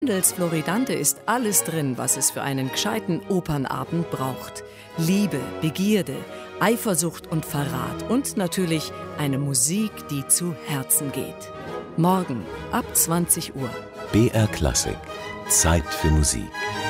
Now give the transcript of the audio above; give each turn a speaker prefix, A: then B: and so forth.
A: Händels Floridante ist alles drin, was es für einen gescheiten Opernabend braucht. Liebe, Begierde, Eifersucht und Verrat und natürlich eine Musik, die zu Herzen geht. Morgen ab 20 Uhr.
B: BR Klassik. Zeit für Musik.